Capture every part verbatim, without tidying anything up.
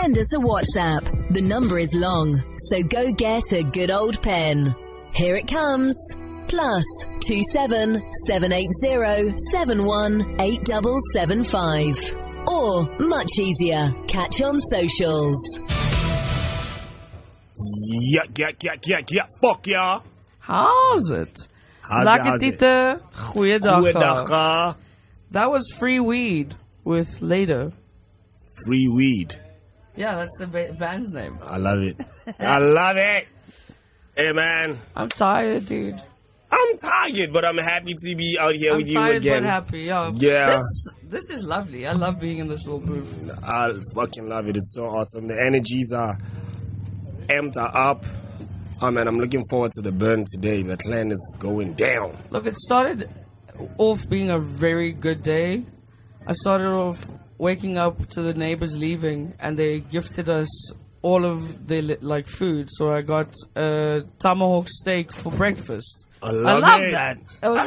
send us a WhatsApp. The number is long, so go get a good old pen. Here it comes. Plus two seven seven eight zero seven one eight seven seven five. Or, much easier, catch on socials. Yeah, yeah, yeah, yeah, yeah. Fuck y'all. How's it? How's Lekker it, Tiete. Goeiedag. Goeiedag, ka. That was Free Weed with Later. Free weed. Yeah, that's the ba- band's name. I love it. I love it. Hey, man. I'm tired, dude. I'm tired, but I'm happy to be out here I'm with you tired again. but happy. Yeah. Yeah. This, this is lovely. I love being in this little booth. I fucking love it. It's so awesome. The energies are amped are up. Oh, man, I'm looking forward to the burn today. The clan is going down. Look, it started off being a very good day. I started off waking up to the neighbors leaving, and they gifted us all of their like food. So I got a tomahawk steak for breakfast. I love, I love it. that. It was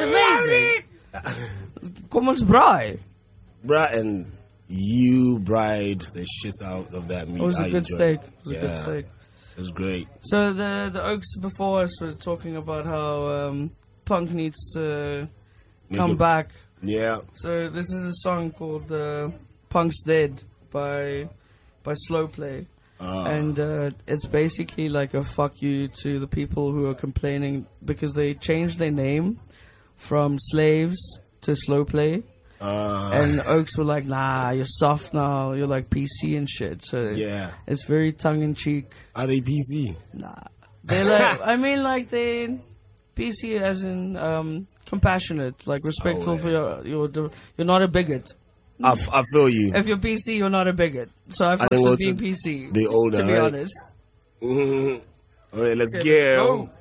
I amazing. Kom ons braai. Bruh, and you bride the shit out of that meat. It was a I good enjoyed steak. it. It was yeah, a good steak. It was great. So the the Oaks before us were talking about how um, punk needs to Make come it- back. Yeah. So this is a song called uh, "Punk's Dead" by by Slow Play. Uh, And uh, it's basically like a fuck you to the people who are complaining because they changed their name from Slaves to Slow Play. uh, And Oaks were like, nah, you're soft now. You're like P C and shit. So yeah. it's very tongue-in-cheek. Are they P C? Nah. They like, I mean, like, they P C as in um, compassionate, like respectful Oh, yeah. for your, your... di- You're not a bigot. I, f- I feel you. If you're P C, you're not a bigot. So I fucked think with also being P C, the older, to be right? honest. Mhm. All right, let's Okay, go. let's go.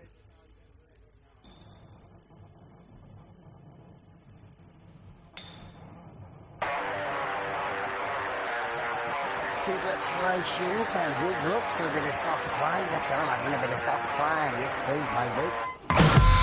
Congratulations, have a good look, a bit of soft play. That's right, I'm in a bit of soft play. Yes, please, baby.